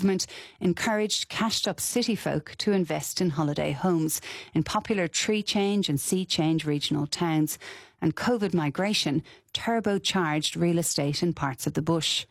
government encouraged cashed-up city folk to invest in holiday homes in popular tree change and sea change regional towns, and COVID migration turbocharged real estate in parts of the bush.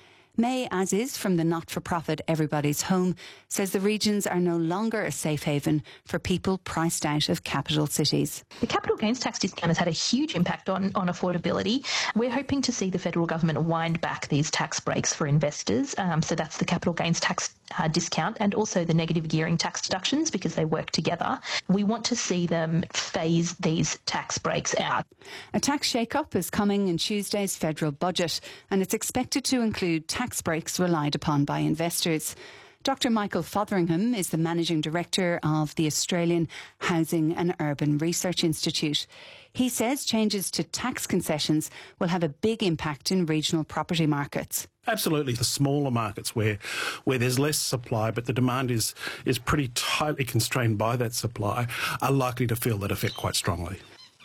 May Aziz from the not-for-profit Everybody's Home says the regions are no longer a safe haven for people priced out of capital cities. The capital gains tax discount has had a huge impact on affordability. We're hoping to see the federal government wind back these tax breaks for investors. So that's the capital gains tax discount and also the negative gearing tax deductions because they work together. We want to see them phase these tax breaks out. A tax shake-up is coming in Tuesday's federal budget, and it's expected to include tax breaks relied upon by investors. Dr Michael Fotheringham is the Managing Director of the Australian Housing and Urban Research Institute. He says changes to tax concessions will have a big impact in regional property markets. Absolutely. The smaller markets where there's less supply but the demand is pretty tightly constrained by that supply are likely to feel that effect quite strongly.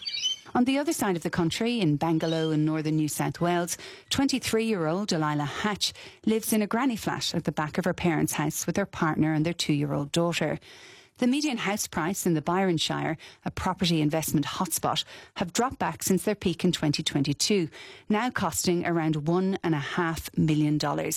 On the other side of the country, in Bangalow in northern New South Wales, 23-year-old Delilah Hatch lives in a granny flat at the back of her parents' house with her partner and their 2-year-old daughter. The median house price in the Byron Shire, a property investment hotspot, have dropped back since their peak in 2022, now costing around $1.5 million.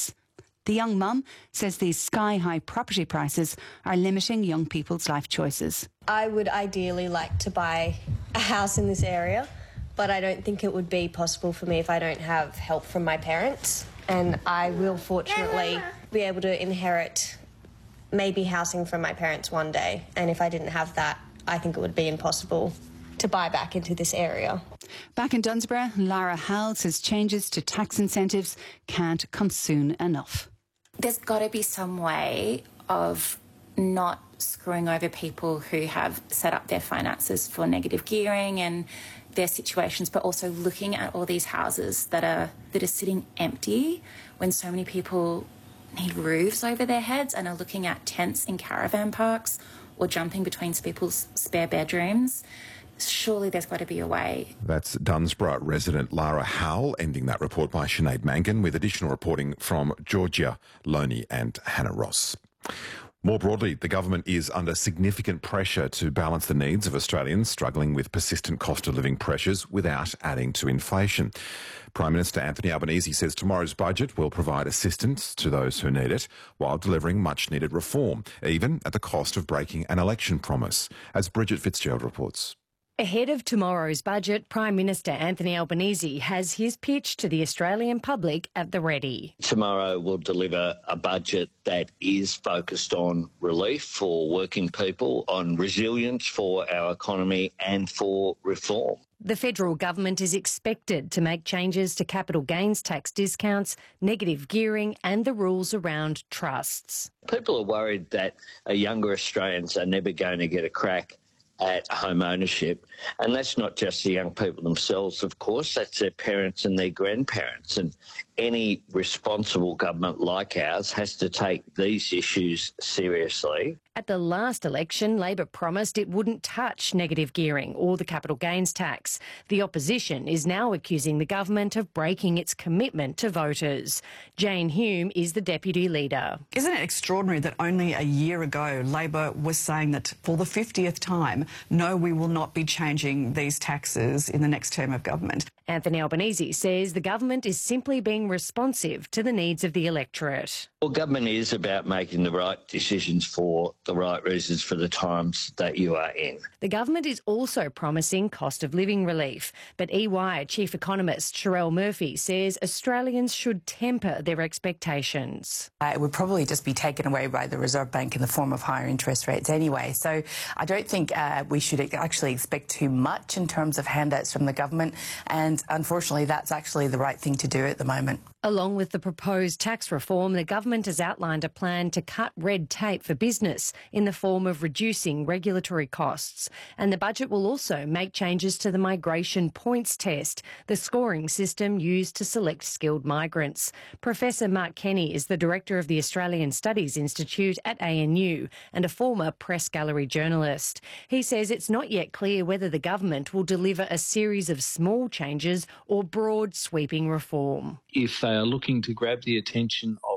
The young mum says these sky-high property prices are limiting young people's life choices. I would ideally like to buy a house in this area, but I don't think it would be possible for me if I don't have help from my parents. And I will fortunately be able to inherit maybe housing from my parents one day. And if I didn't have that, I think it would be impossible to buy back into this area. Back in Dunsborough, Lara Howell says changes to tax incentives can't come soon enough. There's got to be some way of not screwing over people who have set up their finances for negative gearing and their situations, but also looking at all these houses that are sitting empty when so many people need roofs over their heads and are looking at tents in caravan parks or jumping between people's spare bedrooms. Surely there's got to be a way. That's Dunsborough resident Lara Howell, ending that report by Sinead Mangan, with additional reporting from Georgia Loney and Hannah Ross. More broadly, the government is under significant pressure to balance the needs of Australians struggling with persistent cost of living pressures without adding to inflation. Prime Minister Anthony Albanese says tomorrow's budget will provide assistance to those who need it while delivering much-needed reform, even at the cost of breaking an election promise, as Bridget Fitzgerald reports. Ahead of tomorrow's budget, Prime Minister Anthony Albanese has his pitch to the Australian public at the ready. Tomorrow we'll deliver a budget that is focused on relief for working people, on resilience for our economy and for reform. The federal government is expected to make changes to capital gains tax discounts, negative gearing and the rules around trusts. People are worried that younger Australians are never going to get a crack at home ownership. And that's not just the young people themselves, of course, that's their parents and their grandparents. And any responsible government like ours has to take these issues seriously. At the last election, Labor promised it wouldn't touch negative gearing or the capital gains tax. The opposition is now accusing the government of breaking its commitment to voters. Jane Hume is the deputy leader. Isn't it extraordinary that only a year ago Labor was saying that for the 50th time, no, we will not be changing these taxes in the next term of government? Anthony Albanese says the government is simply being responsive to the needs of the electorate. Well, government is about making the right decisions for the right reasons for the times that you are in. The government is also promising cost of living relief, but EY Chief Economist Sherelle Murphy says Australians should temper their expectations. It would probably just be taken away by the Reserve Bank in the form of higher interest rates anyway. So I don't think we should actually expect too much in terms of handouts from the government, and unfortunately that's actually the right thing to do at the moment. Along with the proposed tax reform, the government has outlined a plan to cut red tape for business in the form of reducing regulatory costs. And the budget will also make changes to the migration points test, the scoring system used to select skilled migrants. Professor Mark Kenny is the director of the Australian Studies Institute at ANU and a former press gallery journalist. He says it's not yet clear whether the government will deliver a series of small changes or broad sweeping reform. If they are looking to grab the attention of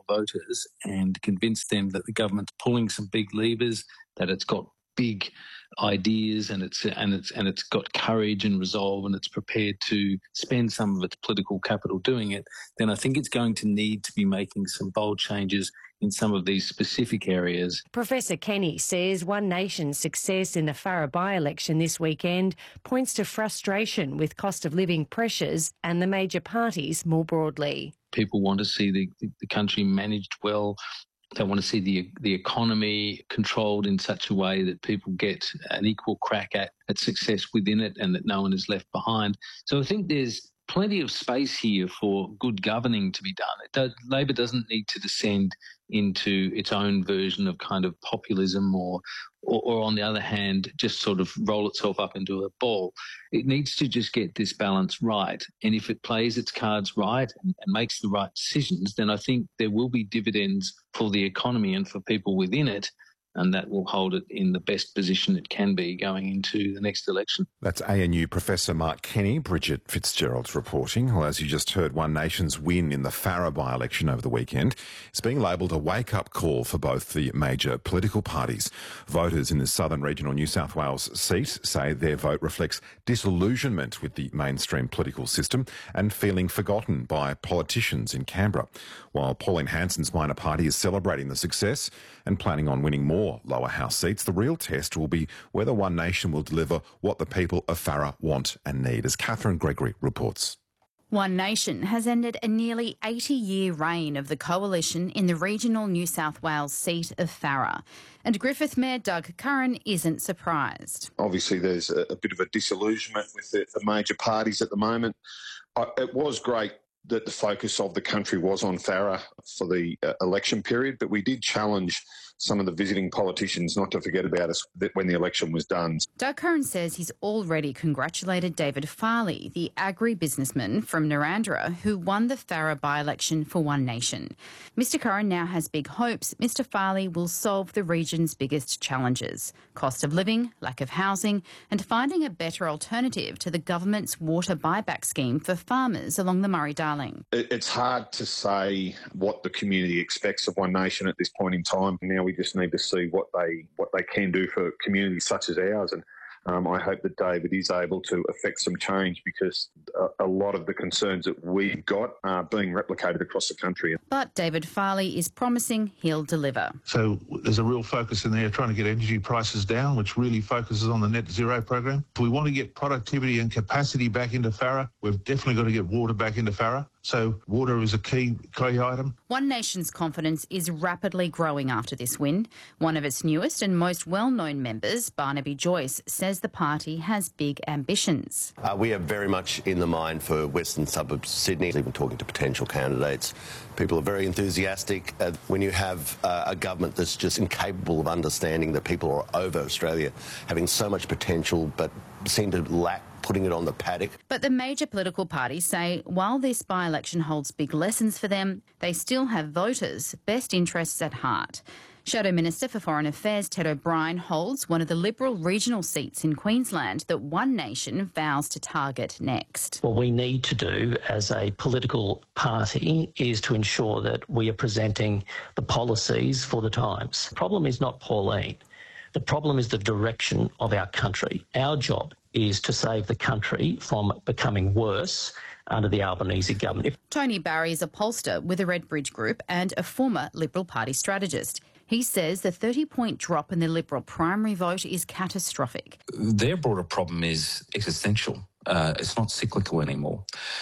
voters and convince them that the government's pulling some big levers, that it's got big ideas and it's got courage and resolve and it's prepared to spend some of its political capital doing it, then I think it's going to need to be making some bold changes in some of these specific areas. Professor Kenny says One Nation's success in the Farrer by-election this weekend points to frustration with cost of living pressures and the major parties more broadly. People want to see the country managed well. They want to see the economy controlled in such a way that people get an equal crack at success within it and that no one is left behind. So I think there's plenty of space here for good governing to be done. Labor doesn't need to descend into its own version of kind of populism or on the other hand, just sort of roll itself up into a ball. It needs to just get this balance right. And if it plays its cards right and makes the right decisions, then I think there will be dividends for the economy and for people within it. And that will hold it in the best position it can be going into the next election. That's ANU Professor Mark Kenny. Bridget Fitzgerald's reporting. Well, as you just heard, One Nation's win in the Farrer by-election over the weekend is being labelled a wake-up call for both the major political parties. Voters in the southern regional New South Wales seat say their vote reflects disillusionment with the mainstream political system and feeling forgotten by politicians in Canberra. While Pauline Hanson's minor party is celebrating the success and planning on winning more lower house seats, the real test will be whether One Nation will deliver what the people of Farrer want and need, as Catherine Gregory reports. One Nation has ended a nearly 80-year reign of the coalition in the regional New South Wales seat of Farrer. And Griffith Mayor Doug Curran isn't surprised. Obviously, there's a bit of a disillusionment with the major parties at the moment. It was great that the focus of the country was on Farrer for the election period, but we did challenge some of the visiting politicians not to forget about us when the election was done. Doug Curran says he's already congratulated David Farley, the agri-businessman from Narrandera who won the Farrer by-election for One Nation. Mr Curran now has big hopes Mr Farley will solve the region's biggest challenges: cost of living, lack of housing, and finding a better alternative to the government's water buyback scheme for farmers along the Murray-Darling. It's hard to say what the community expects of One Nation at this point in time. Now we just need to see what they can do for communities such as ours, and I hope that David is able to effect some change, because a lot of the concerns that we've got are being replicated across the country. But David Farley is promising he'll deliver. So there's a real focus in there trying to get energy prices down, which really focuses on the net zero program. If we want to get productivity and capacity back into Farrer, we've definitely got to get water back into Farrer. So water is a key item. One Nation's confidence is rapidly growing after this win. One of its newest and most well-known members, Barnaby Joyce, says the party has big ambitions. We are very much in the mind for western suburbs Sydney, even talking to potential candidates. People are very enthusiastic. When you have a government that's just incapable of understanding that people are over Australia, having so much potential but seem to lack putting it on the paddock. But the major political parties say while this by-election holds big lessons for them, they still have voters' best interests at heart. Shadow Minister for Foreign Affairs Ted O'Brien holds one of the Liberal regional seats in Queensland that One Nation vows to target next. What we need to do as a political party is to ensure that we are presenting the policies for the times. The problem is not Pauline. The problem is the direction of our country. Our job is to save the country from becoming worse under the Albanese government. Tony Barry is a pollster with the Redbridge Group and a former Liberal Party strategist. He says the 30-point drop in the Liberal primary vote is catastrophic. Their broader problem is existential. It's not cyclical anymore.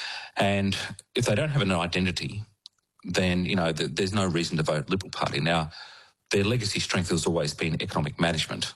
And if they don't have an identity, then, there's no reason to vote Liberal Party. Now, their legacy strength has always been economic management,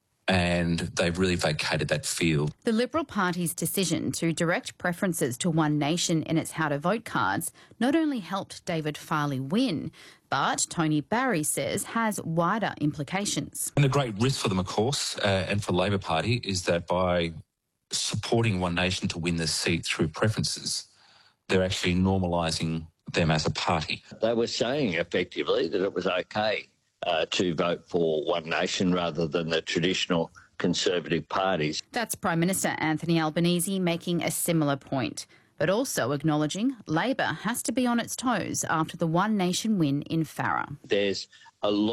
and they've really vacated that field. The Liberal Party's decision to direct preferences to One Nation in its how to vote cards not only helped David Farley win, but Tony Barry says has wider implications. And the great risk for them, of course, and for the Labor Party, is that by supporting One Nation to win this seat through preferences, they're actually normalising them as a party. They were saying effectively that it was okay to vote for One Nation rather than the traditional Conservative parties. That's Prime Minister Anthony Albanese making a similar point. but also acknowledging Labor has to be on its toes after the One Nation win in Farrer. There's a lot